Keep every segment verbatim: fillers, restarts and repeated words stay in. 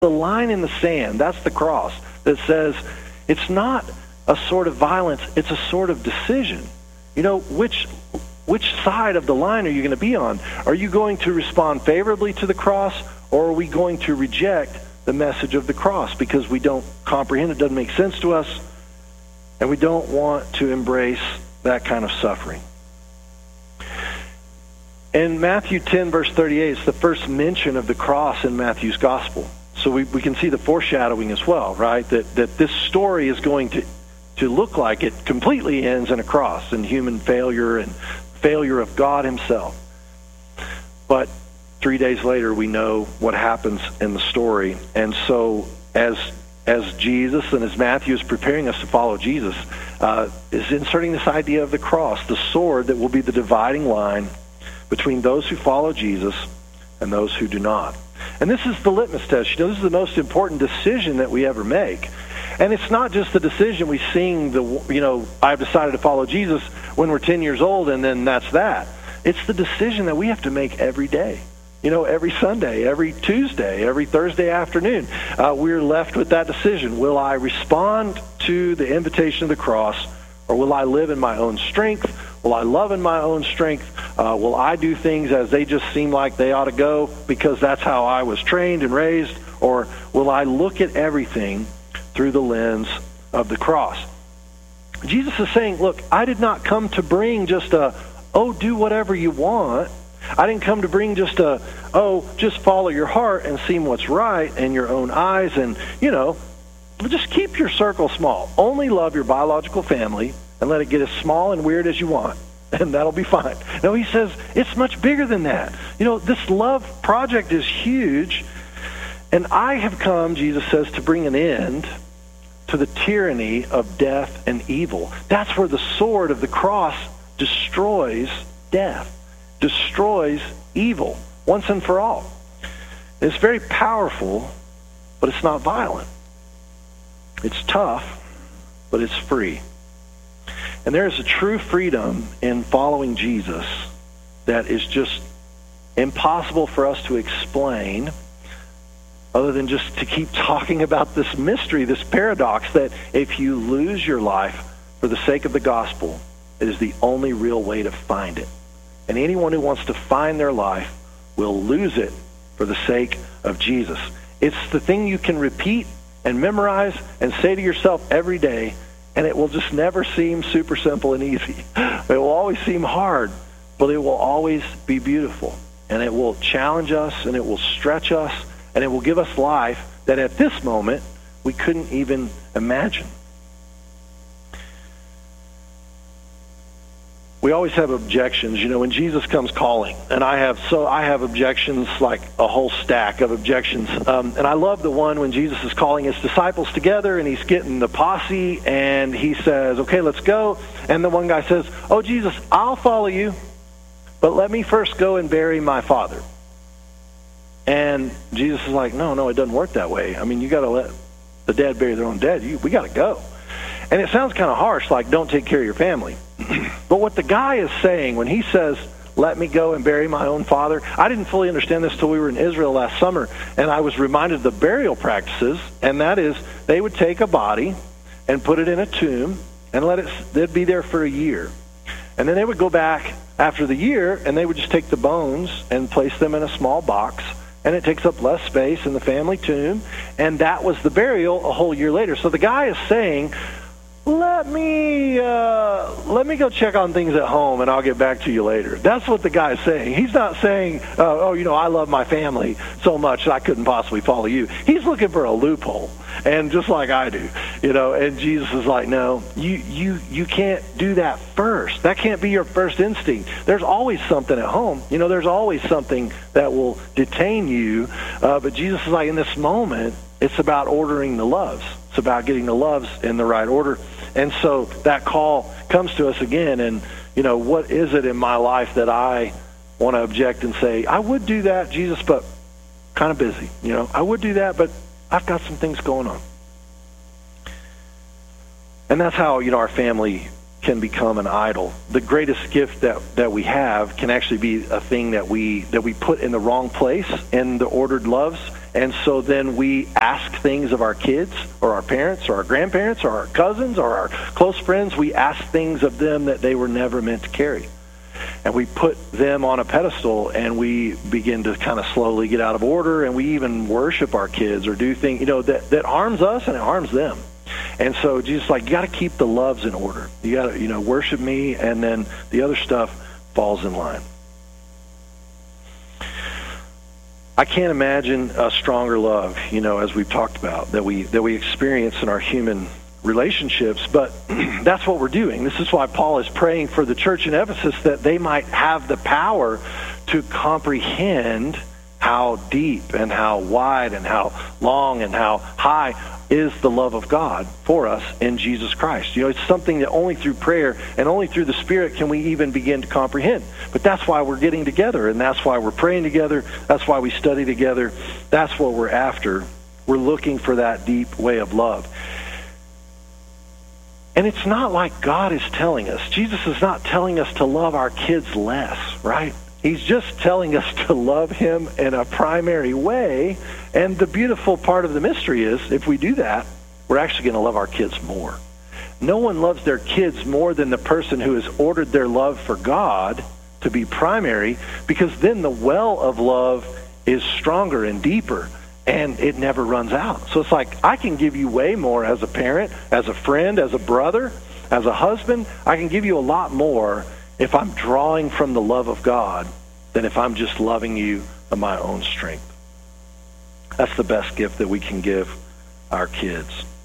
the line in the sand. That's the cross that says it's not a sort of violence, it's a sort of decision. You know, which which side of the line are you going to be on? Are you going to respond favorably to the cross, or are we going to reject the message of the cross because we don't comprehend it, doesn't make sense to us, and we don't want to embrace that kind of suffering? In Matthew ten, verse thirty-eight, it's the first mention of the cross in Matthew's gospel. So we, we can see the foreshadowing as well, right? That that this story is going to, to look like it completely ends in a cross and human failure and failure of God himself. But three days later, we know what happens in the story. And so as as Jesus and as Matthew is preparing us to follow Jesus, uh, is inserting this idea of the cross, the sword that will be the dividing line between those who follow Jesus and those who do not. And this is the litmus test. You know, this is the most important decision that we ever make. And it's not just the decision we sing, the, you know, I've decided to follow Jesus when we're ten years old and then that's that. It's the decision that we have to make every day. You know, every Sunday, every Tuesday, every Thursday afternoon, uh, we're left with that decision. Will I respond to the invitation of the cross, or will I live in my own strength? Will I love in my own strength? Uh, will I do things as they just seem like they ought to go because that's how I was trained and raised? Or will I look at everything through the lens of the cross? Jesus is saying, look, I did not come to bring just a, oh, do whatever you want. I didn't come to bring just a, oh, just follow your heart and see what's right in your own eyes and, you know, just keep your circle small. Only love your biological family and let it get as small and weird as you want, and that'll be fine. No, he says it's much bigger than that. You know, this love project is huge, and I have come, Jesus says, to bring an end to the tyranny of death and evil. That's where the sword of the cross destroys death, destroys evil once and for all. It's very powerful, but it's not violent. It's tough, but it's free. And there is a true freedom in following Jesus that is just impossible for us to explain other than just to keep talking about this mystery, this paradox that if you lose your life for the sake of the gospel, it is the only real way to find it. And anyone who wants to find their life will lose it for the sake of Jesus. It's the thing you can repeat and memorize and say to yourself every day, and it will just never seem super simple and easy. It will always seem hard, but it will always be beautiful. And it will challenge us, and it will stretch us, and it will give us life that at this moment we couldn't even imagine. We always have objections, you know, when Jesus comes calling, and I have so I have objections, like a whole stack of objections. Um, and I love the one when Jesus is calling his disciples together, and he's getting the posse, and he says, "Okay, let's go." And the one guy says, "Oh, Jesus, I'll follow you, but let me first go and bury my father." And Jesus is like, "No, no, it doesn't work that way. I mean, you got to let the dead bury their own dead. You, we got to go." And it sounds kind of harsh, like don't take care of your family. But what the guy is saying when he says, let me go and bury my own father, I didn't fully understand this till we were in Israel last summer, and I was reminded of the burial practices, and that is they would take a body and put it in a tomb and let it they'd be there for a year. And then they would go back after the year, and they would just take the bones and place them in a small box, and it takes up less space in the family tomb, and that was the burial a whole year later. So the guy is saying, Let me uh, let me go check on things at home, and I'll get back to you later. That's what the guy's saying. He's not saying, uh, oh, you know, I love my family so much that I couldn't possibly follow you. He's looking for a loophole, and just like I do, you know. And Jesus is like, no, you you you can't do that first. That can't be your first instinct. There's always something at home. You know, there's always something that will detain you. Uh, but Jesus is like, in this moment, it's about ordering the loves. It's about getting the loves in the right order. And so that call comes to us again. And, you know, what is it in my life that I want to object and say, I would do that, Jesus, but kind of busy. You know, I would do that, but I've got some things going on. And that's how, you know, our family can become an idol. The greatest gift that, that we have can actually be a thing that we that we put in the wrong place in the ordered loves. And so then we ask things of our kids or our parents or our grandparents or our cousins or our close friends. We ask things of them that they were never meant to carry. And we put them on a pedestal, and we begin to kind of slowly get out of order, and we even worship our kids or do things, you know, that, that harms us and it harms them. And so Jesus, like, you got to keep the loves in order. You got to, you know, worship me, and then the other stuff falls in line. I can't imagine a stronger love, you know, as we've talked about, that we that we experience in our human relationships. But that's what we're doing. This is why Paul is praying for the church in Ephesus, that they might have the power to comprehend how deep and how wide and how long and how high is the love of God for us in Jesus Christ. You know, it's something that only through prayer and only through the Spirit can we even begin to comprehend. But that's why we're getting together, and that's why we're praying together. That's why we study together. That's what we're after. We're looking for that deep way of love. And it's not like God is telling us. Jesus is not telling us to love our kids less, right? He's just telling us to love him in a primary way. And the beautiful part of the mystery is, if we do that, we're actually going to love our kids more. No one loves their kids more than the person who has ordered their love for God to be primary, because then the well of love is stronger and deeper, and it never runs out. So it's like, I can give you way more as a parent, as a friend, as a brother, as a husband. I can give you a lot more if I'm drawing from the love of God than if I'm just loving you of my own strength. That's the best gift that we can give our kids.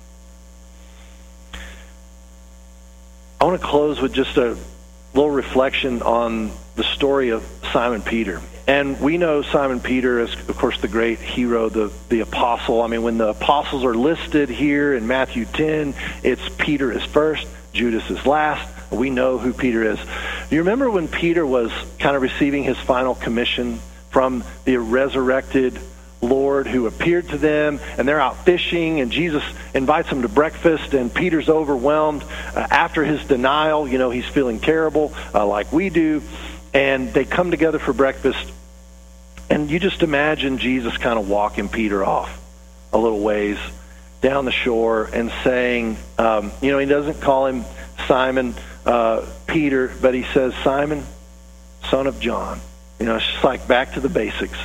I want to close with just a little reflection on the story of Simon Peter. And we know Simon Peter as, of course, the great hero, the, the apostle. I mean, when the apostles are listed here in Matthew ten, it's Peter is first, Judas is last. We know who Peter is. Do you remember when Peter was kind of receiving his final commission from the resurrected Lord who appeared to them, and they're out fishing, and Jesus invites them to breakfast, and Peter's overwhelmed uh, after his denial. You know, he's feeling terrible uh, like we do, and they come together for breakfast, and you just imagine Jesus kind of walking Peter off a little ways down the shore and saying, um, you know, he doesn't call him Simon uh, Peter, but he says, Simon, son of John. You know, it's just like back to the basics.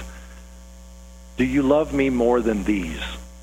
Do you love me more than these?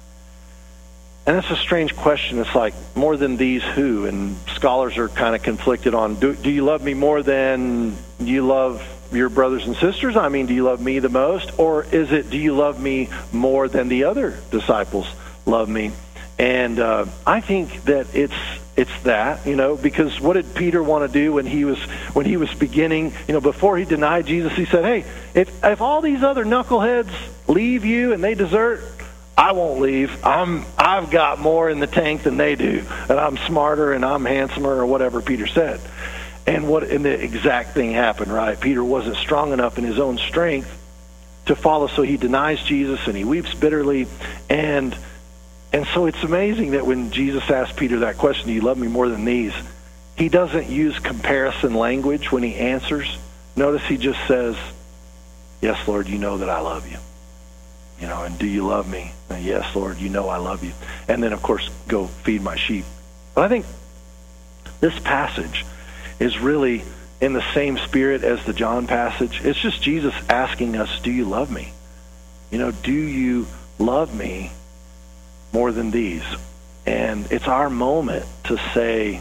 And that's a strange question. It's like, more than these who? And scholars are kind of conflicted on, do, do you love me more than you love your brothers and sisters? I mean, do you love me the most? Or is it, do you love me more than the other disciples love me? And uh, I think that it's it's that, you know, because what did Peter want to do when he was when he was beginning, you know, before he denied Jesus? He said, hey, if if all these other knuckleheads leave you and they desert, I won't leave. I'm I've got more in the tank than they do, and I'm smarter and I'm handsomer, or whatever Peter said. And what and the exact thing happened, right? Peter wasn't strong enough in his own strength to follow, so he denies Jesus and he weeps bitterly. And And so it's amazing that when Jesus asked Peter that question, do you love me more than these? He doesn't use comparison language when he answers. Notice he just says, yes, Lord, you know that I love you. You know, and do you love me? And yes, Lord, you know I love you. And then, of course, go feed my sheep. But I think this passage is really in the same spirit as the John passage. It's just Jesus asking us, do you love me? You know, do you love me more than these? And it's our moment to say,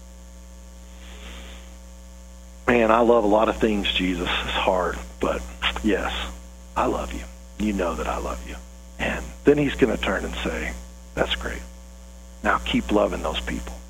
man, I love a lot of things, Jesus. It's hard, but yes, I love you. You know that I love you. And then he's going to turn and say, that's great. Now keep loving those people.